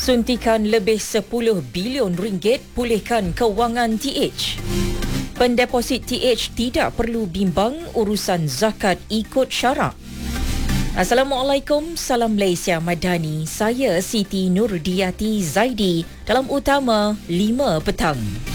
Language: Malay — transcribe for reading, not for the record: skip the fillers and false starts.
Suntikan lebih 10 bilion ringgit pulihkan kewangan TH. Pendeposit TH tidak perlu bimbang urusan zakat ikut syarak. Assalamualaikum, salam Malaysia Madani. Saya Siti Nurdiati Zaidi dalam Utama 5 petang.